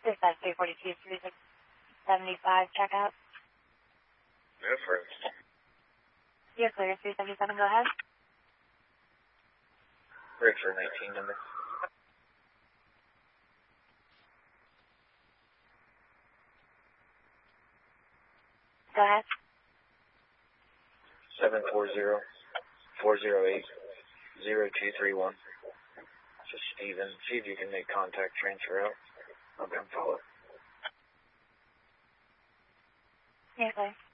Dispatch 342, 3675, checkout. Go for it. You're clear, 377, go ahead. Ready for 19 number. Go ahead. 740-408-0231. This is Steven. See if you can make contact transfer out. I'll come follow. You're clear.